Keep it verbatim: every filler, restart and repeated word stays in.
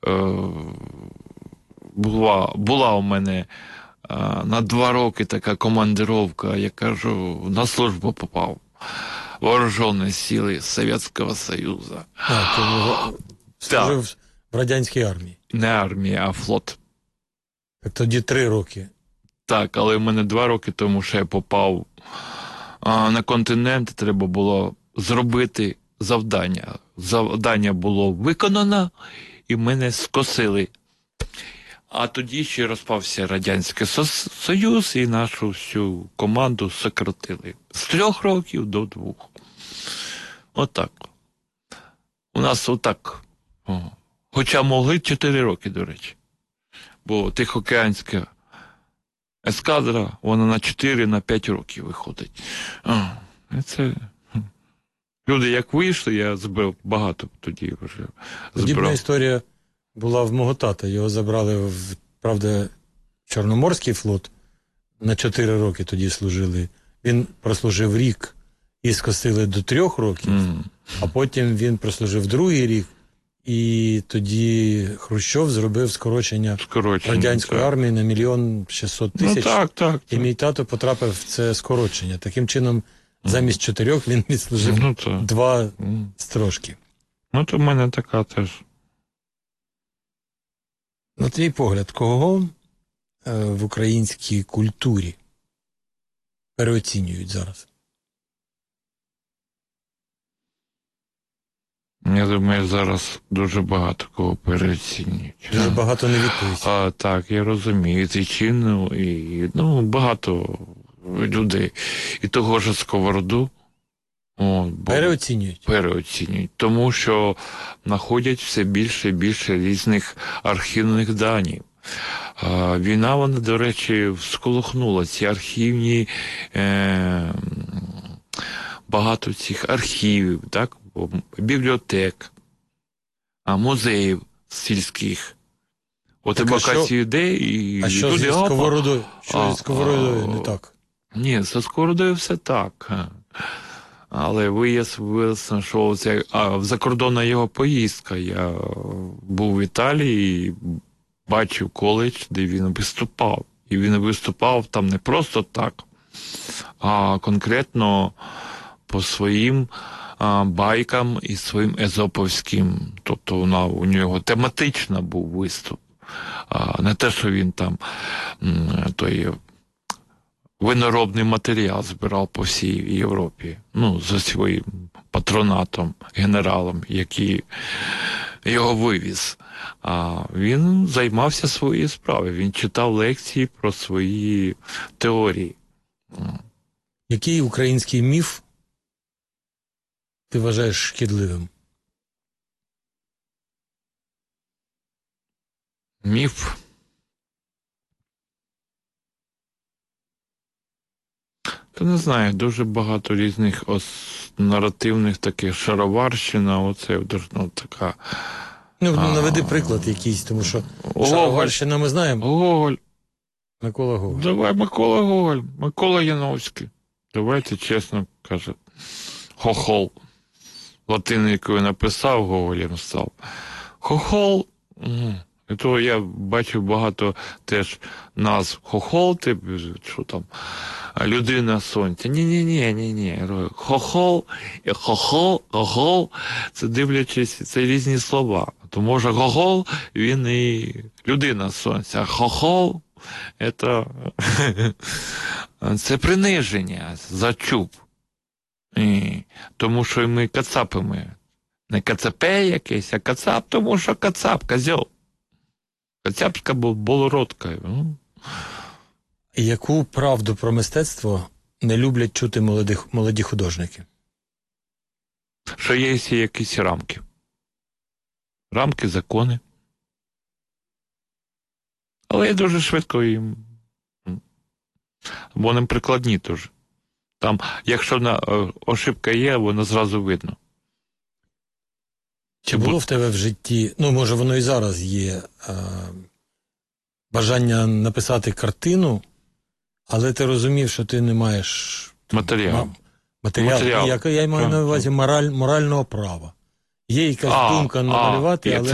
е, була, була у мене е, на два роки така командировка, я кажу, на службу попав. Вооружені сили Совєтського Союзу. А, ти в- служив в радянській армії. Не армія, а флот. Так тоді три роки. Так, але в мене два роки тому, що я попав а, на континент, треба було зробити завдання. Завдання було виконано, і мене скосили. А тоді ще розпався Радянський Союз, і нашу всю команду сократили. З трьох років до двох. Отак. У нас отак. О. Хоча могли чотири роки, до речі. Бо Тихоокеанська ескадра, вона на чотири на п'ять років виходить. А, це... Люди як вийшли, я збив багато тоді вже. Подібна історія була в мого тата. Його забрали, в, правда, Чорноморський флот. На чотири роки тоді служили. Він прослужив рік і скосили до трьох років, mm. а потім він прослужив другий рік, і тоді Хрущов зробив скорочення, скорочення радянської так. армії на мільйон шістсот тисяч. Ну, так, так, і мій тато потрапив в це скорочення. Таким чином, замість чотирьох він відслужив ну, два mm. строчки. Ну, то в мене така теж. На твій погляд, кого е, в українській культурі переоцінюють зараз? Я думаю, зараз дуже багато кого переоцінюють. Дуже багато не відповідь. А, так, я розумію. І Тичину, і ну, багато людей. І того ж Сковороду. О, переоцінюють? Переоцінюють. Тому що знаходять все більше і більше різних архівних даних. А, війна, вона, до речі, всколихнула ці архівні, е, багато цих архівів, так? Бібліотек, а музеїв сільських. От і бакацію йде, і... А що люди, зі Сковородою? Що зі Сковородою не так? Ні, зі Сковородою все так. Але вияснилося, що це, а, закордонна його поїздка. Я був в Італії і бачив коледж, де він виступав. І він виступав там не просто так, а конкретно по своїм а, байкам і своїм езоповським. Тобто вона, у нього тематично був виступ. А, не те, що він там м, той виноробний матеріал збирав по всій Європі. Ну, за своїм патронатом, генералом, який його вивіз. А він займався своєю справою. Він читав лекції про свої теорії. Який український міф ти вважаєш шкідливим? Міф? Та не знаю, дуже багато різних ос... наративних таких, шароварщина, оце ну, така... Ну, наведи приклад якийсь, тому що Гоголь. Шароварщина ми знаємо. Гоголь. Микола Гоголь. Давай, Микола Гоголь, Микола Яновський. Давайте чесно, каже, хохол. Латинникою написав, Гоголем став. Хохол, і то я бачив багато теж назв. Хохол, ти, що там, людина сонця. Ні-ні-ні, ні-ні. Хохол, хохол, гогол, це дивлячись, це різні слова. То може гогол, він і людина сонця, а хохол, це, це приниження, зачуп. І, тому що ми кацапи ми. Не кацапе якийсь, а кацап, тому що кацап, козьол. Кацапська болородка. Ну. Яку правду про мистецтво не люблять чути молоді, молоді художники? Що є якісь рамки. Рамки, закони. Але я дуже швидко їм... Бо вони прикладні теж. Там, якщо на, ошибка є, воно зразу видно. Чи було в тебе в житті, ну, може, воно і зараз є, а, бажання написати картину, але ти розумів, що ти не маєш... Матеріал. Матеріал. Матеріал. Я, я маю на увазі мораль, морального права. Є якась а, думка намалювати, а, але...